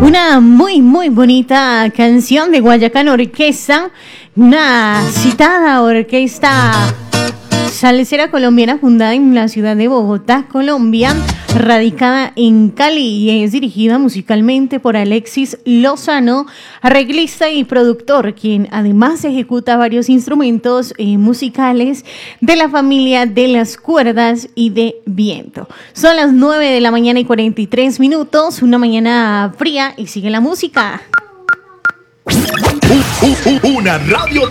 Una muy bonita canción de Guayacán Orquesta, una citada orquesta salsera colombiana fundada en la ciudad de Bogotá, Colombia, radicada en Cali y es dirigida musicalmente por Alexis Lozano, arreglista y productor, quien además ejecuta varios instrumentos musicales de la familia de las cuerdas y de viento. Son las 9 de la mañana y 43 minutos, una mañana fría y sigue la música. Una radio